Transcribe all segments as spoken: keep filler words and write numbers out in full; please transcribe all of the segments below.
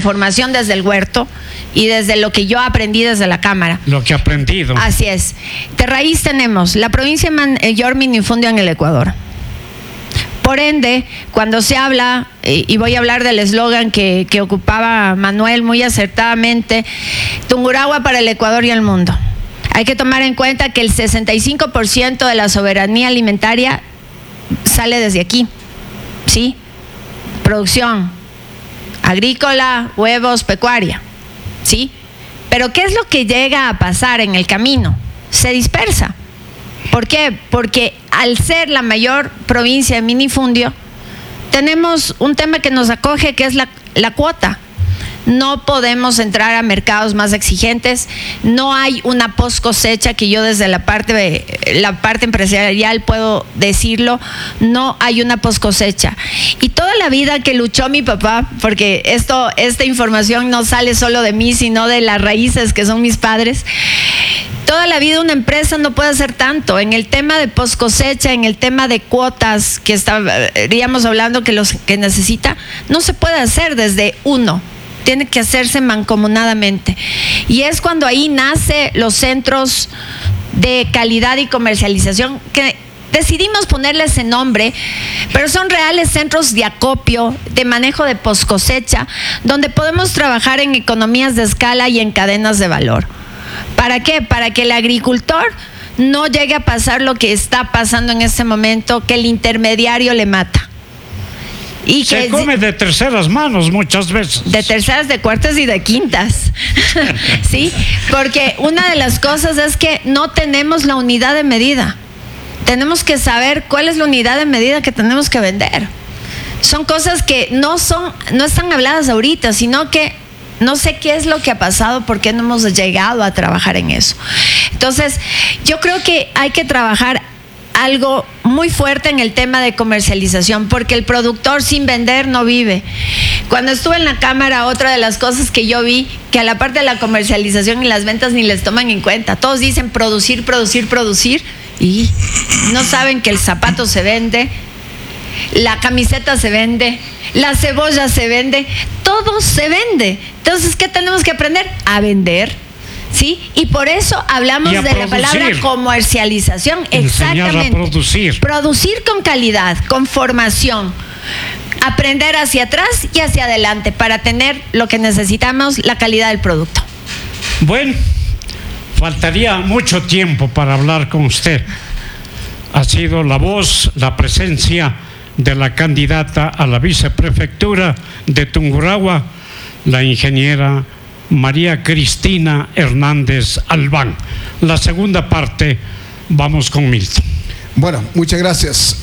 información desde el huerto y desde lo que yo aprendí desde la Cámara. Lo que he aprendido. Así es. De raíz tenemos la provincia de mayor minifundio en el Ecuador. Por ende, cuando se habla, y voy a hablar del eslogan que, que ocupaba Manuel muy acertadamente, Tungurahua para el Ecuador y el mundo. Hay que tomar en cuenta que el sesenta y cinco por ciento de la soberanía alimentaria sale desde aquí, ¿sí? Producción agrícola, huevos, pecuaria, ¿sí? Pero ¿qué es lo que llega a pasar en el camino? Se dispersa. ¿Por qué? Porque al ser la mayor provincia de minifundio, tenemos un tema que nos acoge, que es la, la cuota. No podemos entrar a mercados más exigentes, no hay una post cosecha, que yo desde la parte, la parte empresarial puedo decirlo, no hay una post cosecha. Y toda la vida que luchó mi papá, porque esto, esta información no sale solo de mí, sino de las raíces que son mis padres, toda la vida una empresa no puede hacer tanto. En el tema de post cosecha, en el tema de cuotas, que estaríamos hablando que los que necesita, no se puede hacer desde uno. Tiene que hacerse mancomunadamente. Y es cuando ahí nace los centros de calidad y comercialización, que decidimos ponerle ese nombre, pero son reales centros de acopio, de manejo de post cosecha, donde podemos trabajar en economías de escala y en cadenas de valor. ¿Para qué? Para que el agricultor no llegue a pasar lo que está pasando en este momento, que el intermediario le mata. Y se que come de terceras manos muchas veces. De terceras, de cuartas y de quintas. ¿Sí? Porque una de las cosas es que no tenemos la unidad de medida. Tenemos que saber cuál es la unidad de medida que tenemos que vender. Son cosas que no son, no están habladas ahorita, sino que no sé qué es lo que ha pasado, por qué no hemos llegado a trabajar en eso. Entonces, yo creo que hay que trabajar algo muy fuerte en el tema de comercialización, porque el productor sin vender no vive. Cuando estuve en la Cámara, otra de las cosas que yo vi, que a la parte de la comercialización y las ventas ni les toman en cuenta. Todos dicen producir, producir, producir, y no saben que el zapato se vende, la camiseta se vende, la cebolla se vende, todo se vende. Entonces, ¿qué tenemos que aprender? A vender. ¿Sí? Y por eso hablamos de producir. La palabra comercialización. Exactamente. A producir. Producir con calidad, con formación. Aprender hacia atrás y hacia adelante para tener lo que necesitamos, la calidad del producto. Bueno, faltaría mucho tiempo para hablar con usted. Ha sido la voz, la presencia de la candidata a la viceprefectura de Tungurahua, la ingeniera María Cristina Hernández Albán. La segunda parte, vamos con Milton. Bueno, muchas gracias.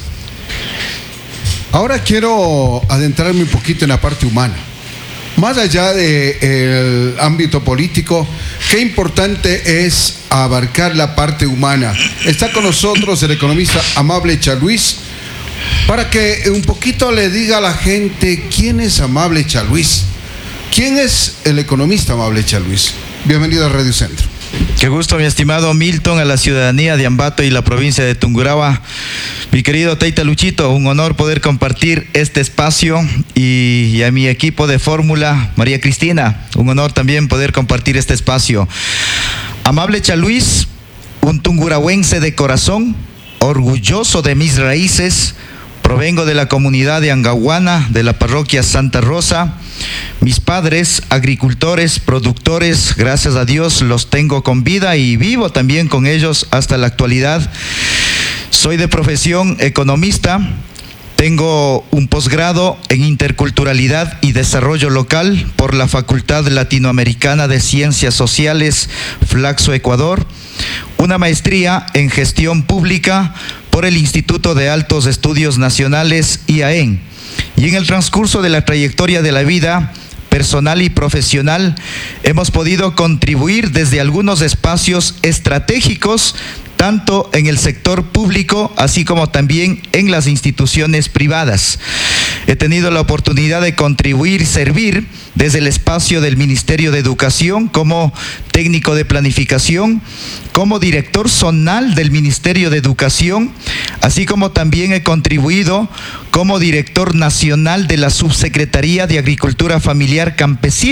Ahora quiero adentrarme un poquito en la parte humana. Más allá del ámbito político, qué importante es abarcar la parte humana. Está con nosotros el economista Amable Chaluis, para que un poquito le diga a la gente quién es Amable Chaluis. ¿Quién es el economista Amable Chaluis? Bienvenido a Radio Centro. Qué gusto, mi estimado Milton, a la ciudadanía de Ambato y la provincia de Tungurahua. Mi querido Teita Luchito, un honor poder compartir este espacio, y, y a mi equipo de Fórmula, María Cristina, un honor también poder compartir este espacio. Amable Chaluis, un tungurahuense de corazón, orgulloso de mis raíces. Provengo de la comunidad de Angahuana, de la parroquia Santa Rosa. Mis padres, agricultores, productores, gracias a Dios los tengo con vida y vivo también con ellos hasta la actualidad. Soy de profesión economista. Tengo un posgrado en Interculturalidad y Desarrollo Local por la Facultad Latinoamericana de Ciencias Sociales, Flaxo, Ecuador. Una maestría en Gestión Pública por el Instituto de Altos Estudios Nacionales, I A E N. Y en el transcurso de la trayectoria de la vida personal y profesional, hemos podido contribuir desde algunos espacios estratégicos, tanto en el sector público, así como también en las instituciones privadas. He tenido la oportunidad de contribuir y servir desde el espacio del Ministerio de Educación como técnico de planificación, como director zonal del Ministerio de Educación, así como también he contribuido como director nacional de la Subsecretaría de Agricultura Familiar Campesina.